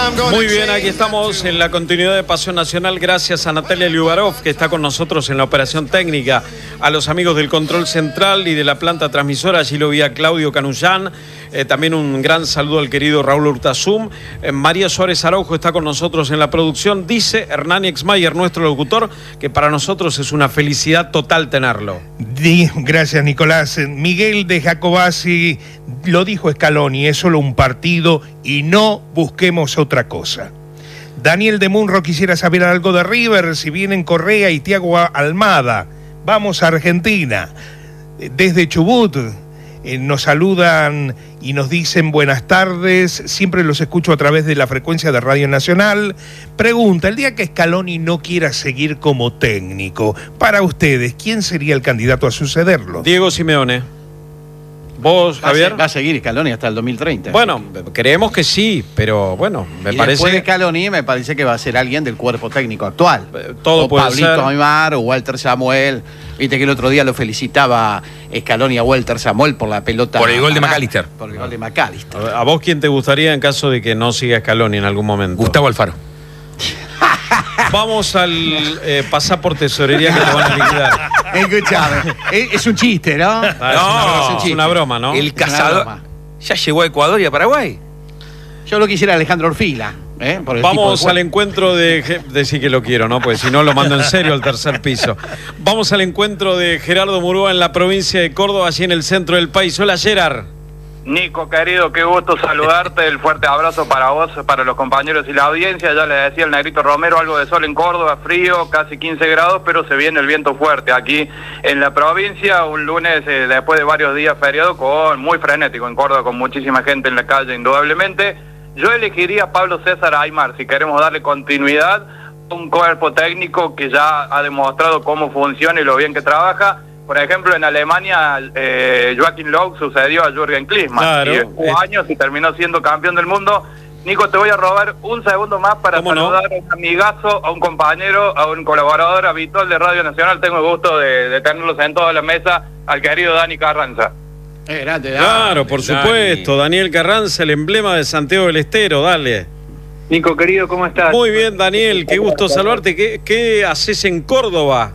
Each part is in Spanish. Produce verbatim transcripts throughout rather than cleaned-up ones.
Muy bien, aquí estamos en la continuidad de Pasión Nacional, gracias a Natalia Liubarov, que está con nosotros en la operación técnica, a los amigos del control central y de la planta transmisora. Allí lo vi a Claudio Canullán, eh, también un gran saludo al querido Raúl Urtazum. eh, María Suárez Araujo está con nosotros en la producción. Dice Hernán Exmayer, nuestro locutor, que para nosotros es una felicidad total tenerlo. Di, gracias, Nicolás. Miguel de Jacobasi lo dijo Scaloni, es solo un partido y no busquemos otra cosa. Daniel de Munro quisiera saber algo de River, si vienen Correa y Thiago Almada. Vamos a Argentina. Desde Chubut eh, nos saludan y nos dicen buenas tardes, siempre los escucho a través de la frecuencia de Radio Nacional. Pregunta, el día que Scaloni no quiera seguir como técnico, para ustedes, ¿quién sería el candidato a sucederlo? Diego Simeone. ¿Vos, Javier? Va a, va a seguir Scaloni hasta el dos mil treinta. Bueno, creemos que sí, pero bueno, me y parece... después de Scaloni me parece que va a ser alguien del cuerpo técnico actual. Todo o puede Pablito ser. Aymar o Walter Samuel. Viste que el otro día lo felicitaba Scaloni a Walter Samuel por la pelota. Por el gol de McAllister. Por el gol de McAllister. ¿A vos quién te gustaría en caso de que no siga Scaloni en algún momento? Gustavo Alfaro. Vamos al eh, pasar por tesorería que te van a liquidar. Escuchame, es, es un chiste, ¿no? Ah, No, es, una, es chiste. una broma, ¿no? El Es una cazador broma. ya llegó a Ecuador y a Paraguay. Yo lo quisiera Alejandro Orfila. ¿eh? Por el Vamos tipo de al encuentro de... Decir que lo quiero, ¿no? Porque si no lo mando en serio al tercer piso. Vamos al encuentro de Gerardo Murúa en la provincia de Córdoba, allí en el centro del país. Hola, Gerard. Nico, querido, qué gusto saludarte, el fuerte abrazo para vos, para los compañeros y la audiencia. Ya le decía el Negrito Romero, algo de sol en Córdoba, frío, casi quince grados, pero se viene el viento fuerte aquí en la provincia. Un lunes, eh, después de varios días feriados, con muy frenético en Córdoba, con muchísima gente en la calle, indudablemente. Yo elegiría a Pablo César Aymar, si queremos darle continuidad, un cuerpo técnico que ya ha demostrado cómo funciona y lo bien que trabaja. Por ejemplo, en Alemania, eh, Joachim Löw sucedió a Jürgen Klinsmann. Claro, y jugó es... años y terminó siendo campeón del mundo. Nico, te voy a robar un segundo más para saludar no? a un amigazo, a un compañero, a un colaborador habitual de Radio Nacional. Tengo el gusto de, de tenerlo sentado a la mesa, al querido Dani Carranza. Eh, grande, Dani. Claro, por supuesto. Daniel Carranza, el emblema de Santiago del Estero. Dale. Nico, querido, ¿cómo estás? Muy bien, Daniel. Qué gusto saludarte. ¿Qué, qué haces en Córdoba?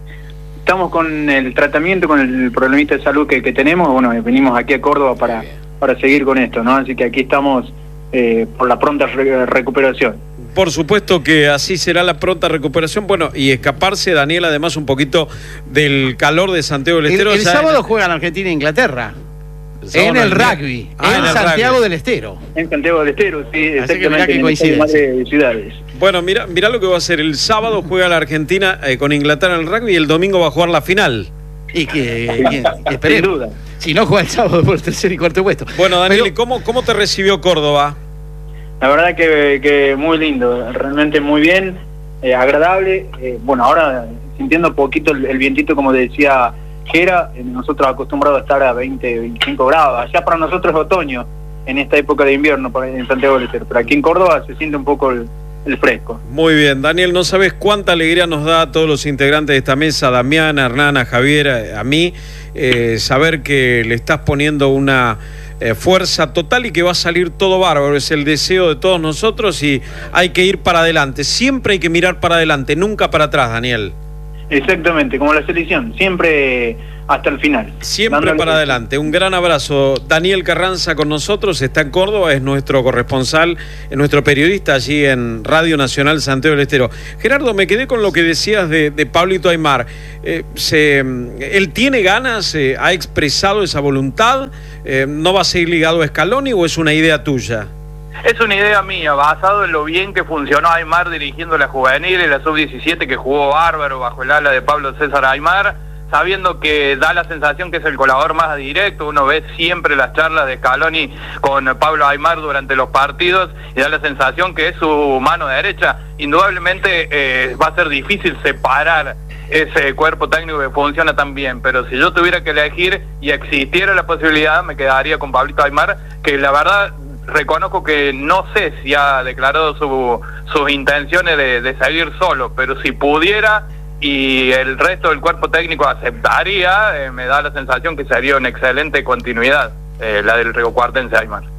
Estamos con el tratamiento, con el problemita de salud que, que tenemos. Bueno, venimos aquí a Córdoba para, para seguir con esto, ¿no? Así que aquí estamos eh, por la pronta re recuperación. Por supuesto que así será la pronta recuperación. Bueno, y escaparse, Daniel, además un poquito del calor de Santiago del Estero. El, el ya sábado en... juegan Argentina e Inglaterra. El en el el rugby, ah, en, en el Santiago rugby. del Estero. En Santiago del Estero, sí, Así que mirá exactamente, qué en el Estadio coincidencia. Madre de Ciudades. Bueno, mira, mira lo que va a hacer. El sábado juega la Argentina eh, con Inglaterra en el rugby y el domingo va a jugar la final. Y que, que, que esperemos. Sin duda. Si no juega el sábado por el tercer y cuarto puesto. Bueno, Daniel, Pero, ¿y ¿cómo, cómo te recibió Córdoba? La verdad que, que muy lindo, realmente muy bien, eh, agradable. Eh, bueno, ahora sintiendo un poquito el, el vientito, como decía Gera, eh, nosotros acostumbrados a estar a veinte, veinticinco grados. Allá para nosotros es otoño, en esta época de invierno por ahí en Santiago del Estero. Pero aquí en Córdoba se siente un poco el, el fresco. Muy bien, Daniel, no sabes cuánta alegría nos da a todos los integrantes de esta mesa, a Damián, a Hernán, a Javier, a, a mí, eh, saber que le estás poniendo una eh, fuerza total y que va a salir todo bárbaro. Es el deseo de todos nosotros y hay que ir para adelante. Siempre hay que mirar para adelante, nunca para atrás, Daniel. Exactamente, como la selección, siempre hasta el final. Siempre Dándole... para adelante. Un gran abrazo. Daniel Carranza con nosotros, está en Córdoba, es nuestro corresponsal, es nuestro periodista allí en Radio Nacional Santiago del Estero. Gerardo, me quedé con lo que decías de, de Pablito Aymar. Eh, se, ¿Él tiene ganas? Eh, ¿Ha expresado esa voluntad? Eh, ¿No va a seguir ligado a Scaloni o es una idea tuya? Es una idea mía, basado en lo bien que funcionó Aymar dirigiendo la juvenil y la sub diecisiete, que jugó bárbaro bajo el ala de Pablo César Aymar, sabiendo que da la sensación que es el colaborador más directo. Uno ve siempre las charlas de Scaloni con Pablo Aymar durante los partidos y da la sensación que es su mano derecha. Indudablemente eh, va a ser difícil separar ese cuerpo técnico que funciona tan bien, pero si yo tuviera que elegir y existiera la posibilidad, me quedaría con Pablito Aymar, que la verdad reconozco que no sé si ha declarado su, sus intenciones de, de seguir solo, pero si pudiera y el resto del cuerpo técnico aceptaría, eh, me da la sensación que sería una excelente continuidad, eh, la del riocuartense Aymar.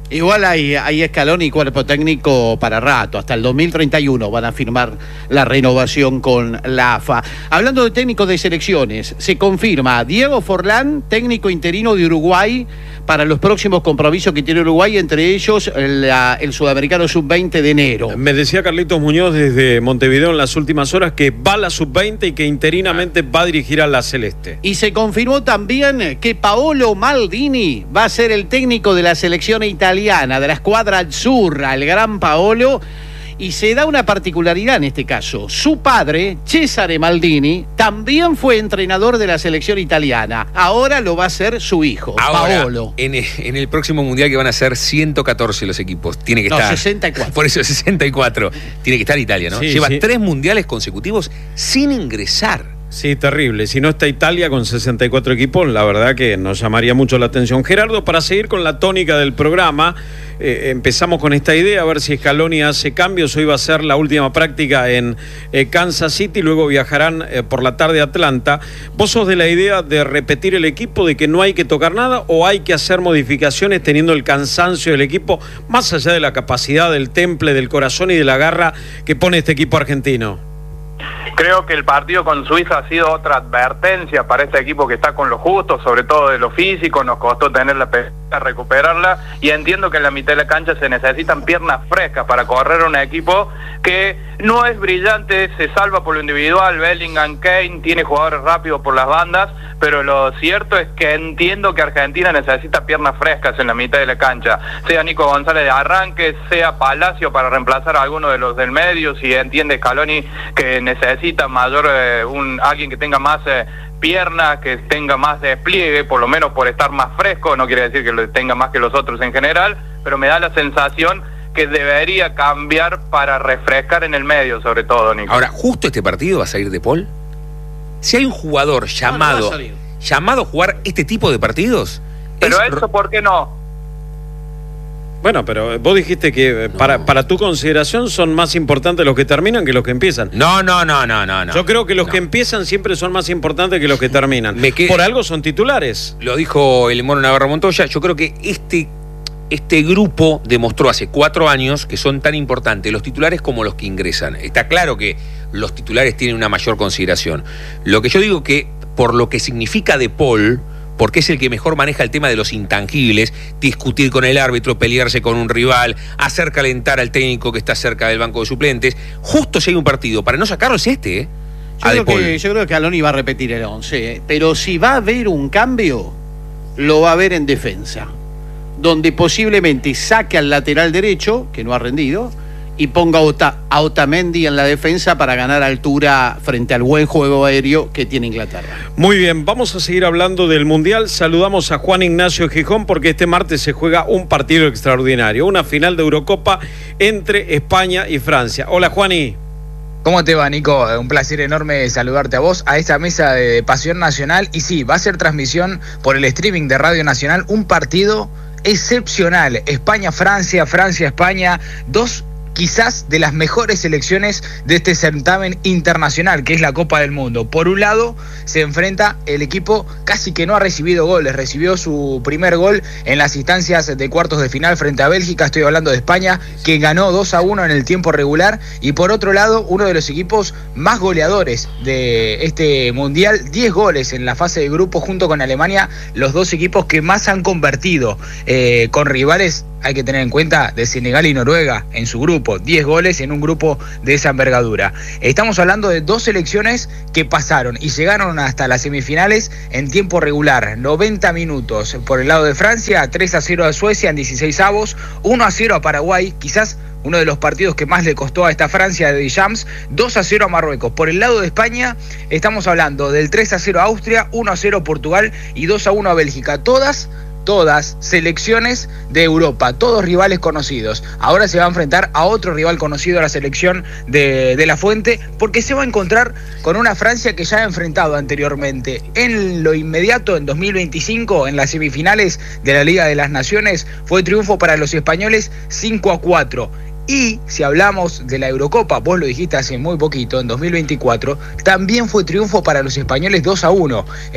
Igual hay, hay escalón y cuerpo técnico para rato, hasta el dos mil treinta y uno van a firmar la renovación con la A F A. Hablando de técnicos de selecciones, se confirma Diego Forlán, técnico interino de Uruguay, para los próximos compromisos que tiene Uruguay, entre ellos el, el Sudamericano sub veinte de enero. Me decía Carlitos Muñoz desde Montevideo en las últimas horas que va a la sub veinte y que interinamente va a dirigir a la Celeste. Y se confirmó también que Paolo Maldini va a ser el técnico de la selección italiana, de la escuadra azzurra, el gran Paolo. Y se da una particularidad en este caso. Su padre, Cesare Maldini, también fue entrenador de la selección italiana. Ahora lo va a ser su hijo, Ahora, Paolo. En, en el próximo mundial que van a ser ciento catorce los equipos. Tiene que No, estar. sesenta y cuatro. Por eso sesenta y cuatro. Tiene que estar Italia, ¿no? Sí, Lleva sí. tres mundiales consecutivos sin ingresar. Sí, terrible. Si no está Italia con sesenta y cuatro equipos, la verdad que nos llamaría mucho la atención. Gerardo, para seguir con la tónica del programa, eh, empezamos con esta idea, a ver si Scaloni hace cambios. Hoy va a ser la última práctica en eh, Kansas City, luego viajarán eh, por la tarde a Atlanta. ¿Vos sos de la idea de repetir el equipo, de que no hay que tocar nada o hay que hacer modificaciones teniendo el cansancio del equipo, más allá de la capacidad del temple, del corazón y de la garra que pone este equipo argentino? Creo que el partido con Suiza ha sido otra advertencia para este equipo que está con lo justo, sobre todo de lo físico. Nos costó tener la pelota, recuperarla, y entiendo que en la mitad de la cancha se necesitan piernas frescas para correr un equipo que no es brillante, se salva por lo individual. Bellingham, Kane, tiene jugadores rápidos por las bandas, pero lo cierto es que entiendo que Argentina necesita piernas frescas en la mitad de la cancha, sea Nico González de arranque, sea Palacio para reemplazar a alguno de los del medio, si entiende Scaloni que necesita mayor, eh, un alguien que tenga más eh, piernas, que tenga más despliegue, por lo menos por estar más fresco. No quiere decir que lo tenga más que los otros en general, pero me da la sensación que debería cambiar para refrescar en el medio, sobre todo, Nico. Ahora, justo este partido va a salir de Paul. Si hay un jugador llamado, No, no va a salir. llamado a jugar este tipo de partidos, Pero es eso, ¿por qué no? Bueno, pero vos dijiste que No. para, para tu consideración son más importantes los que terminan que los que empiezan. No, no, no, no, no, no. Yo creo que los No. que empiezan siempre son más importantes que los que terminan. Me qued- Por algo son titulares. Lo dijo el Mono Navarro Montoya. Yo creo que este, este grupo demostró hace cuatro años que son tan importantes los titulares como los que ingresan. Está claro que los titulares tienen una mayor consideración. Lo que yo digo que, por lo que significa De Paul, porque es el que mejor maneja el tema de los intangibles, discutir con el árbitro, pelearse con un rival, hacer calentar al técnico que está cerca del banco de suplentes, justo si hay un partido para no sacarlo es este, ¿eh? Yo A De creo, Paul. que, yo creo que Scaloni va a repetir el once, ¿eh? Pero si va a haber un cambio, lo va a haber en defensa, donde posiblemente saque al lateral derecho, que no ha rendido, y ponga a, Ota, a Otamendi en la defensa para ganar altura frente al buen juego aéreo que tiene Inglaterra. Muy bien, vamos a seguir hablando del Mundial. Saludamos a Juan Ignacio Gijón porque este martes se juega un partido extraordinario, una final de Eurocopa entre España y Francia. Hola, Juani. ¿Cómo te va, Nico? Un placer enorme saludarte a vos, a esta mesa de Pasión Nacional. Y sí, va a ser transmisión por el streaming de Radio Nacional, un partido excepcional. España-Francia, Francia-España, dos quizás de las mejores selecciones de este certamen internacional, que es la Copa del Mundo. Por un lado, se enfrenta el equipo casi que no ha recibido goles, recibió su primer gol en las instancias de cuartos de final frente a Bélgica, estoy hablando de España, que ganó dos a uno en el tiempo regular, y por otro lado, uno de los equipos más goleadores de este Mundial, diez goles en la fase de grupo junto con Alemania, los dos equipos que más han convertido, eh, con rivales, hay que tener en cuenta, de Senegal y Noruega en su grupo, diez goles en un grupo de esa envergadura. Estamos hablando de dos selecciones que pasaron y llegaron hasta las semifinales en tiempo regular, noventa minutos. Por el lado de Francia, tres a cero a Suecia en dieciséis avos, uno a cero a Paraguay, quizás uno de los partidos que más le costó a esta Francia de Deschamps, dos a cero a Marruecos. Por el lado de España, estamos hablando del tres a cero a Austria, uno a cero a Portugal y dos a uno a Bélgica. Todas Todas selecciones de Europa, todos rivales conocidos. Ahora se va a enfrentar a otro rival conocido, a la selección de, de La Fuente, porque se va a encontrar con una Francia que ya ha enfrentado anteriormente. En lo inmediato, en dos mil veinticinco, en las semifinales de la Liga de las Naciones, fue triunfo para los españoles cinco a cuatro. Y si hablamos de la Eurocopa, vos lo dijiste hace muy poquito, en dos mil veinticuatro, también fue triunfo para los españoles dos a uno. Eh,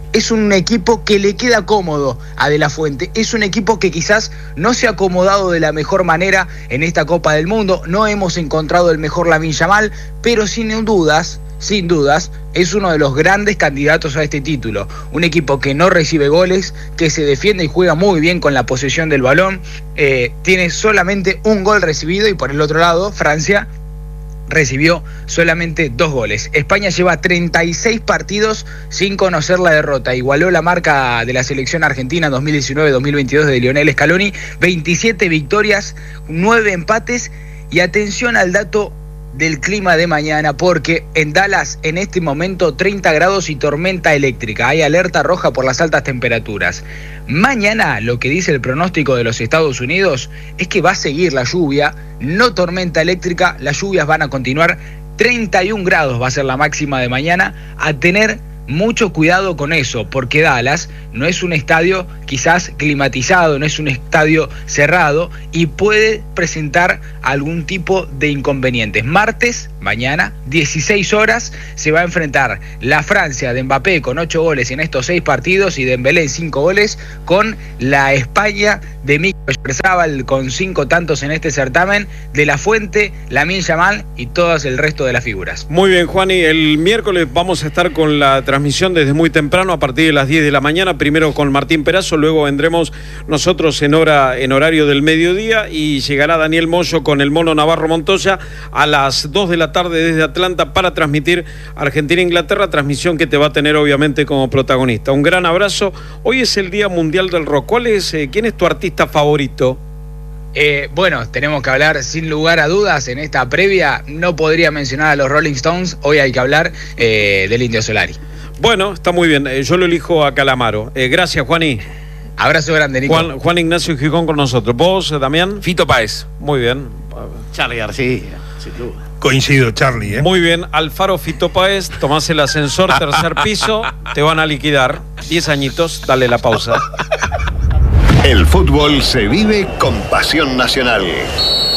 es un equipo que le queda cómodo a De La Fuente. Es un equipo que quizás no se ha acomodado de la mejor manera en esta Copa del Mundo. No hemos encontrado el mejor Lamine Yamal, pero sin dudas, sin dudas, es uno de los grandes candidatos a este título. Un equipo que no recibe goles, que se defiende y juega muy bien con la posesión del balón. Eh, tiene solamente un gol recibido y por el otro lado, Francia recibió solamente dos goles. España lleva treinta y seis partidos sin conocer la derrota. Igualó la marca de la selección argentina dos mil diecinueve dos mil veintidós de Lionel Scaloni. veintisiete victorias, nueve empates. Y atención al dato del clima de mañana, porque en Dallas en este momento treinta grados y tormenta eléctrica. Hay alerta roja por las altas temperaturas. Mañana lo que dice el pronóstico de los Estados Unidos es que va a seguir la lluvia, no tormenta eléctrica, las lluvias van a continuar. treinta y un grados va a ser la máxima de mañana. A tener mucho cuidado con eso, porque Dallas no es un estadio quizás climatizado, no es un estadio cerrado y puede presentar algún tipo de inconvenientes. Martes, mañana, dieciséis horas, se va a enfrentar la Francia de Mbappé con ocho goles en estos seis partidos y Dembélé en cinco goles con la España de Miki Oyarzabal con cinco tantos en este certamen, De La Fuente, Lamine Yamal y todas el resto de las figuras. Muy bien, Juani, el miércoles vamos a estar con la transmisión desde muy temprano a partir de las diez de la mañana, primero con Martín Perazo, luego vendremos nosotros en hora en horario del mediodía y llegará Daniel Moyo con el Mono Navarro Montoya a las dos de la tarde desde Atlanta para transmitir Argentina-Inglaterra, transmisión que te va a tener obviamente como protagonista. Un gran abrazo. Hoy es el Día Mundial del Rock. ¿Cuál es, eh, quién es tu artista favorito? Eh, bueno, tenemos que hablar sin lugar a dudas en esta previa. No podría mencionar a los Rolling Stones. Hoy hay que hablar eh, del Indio Solari. Bueno, está muy bien. Eh, yo lo elijo a Calamaro. Eh, gracias, Juaní. Abrazo grande, Nico. Juan, Juan Ignacio Gijón con nosotros. ¿Vos, Damián? Fito Páez. Muy bien. Charly García, sin duda. Coincido, Charlie. ¿eh? Muy bien. Alfaro Fito Páez, tomás el ascensor, tercer piso, te van a liquidar. Diez añitos, dale la pausa. El fútbol se vive con pasión nacional.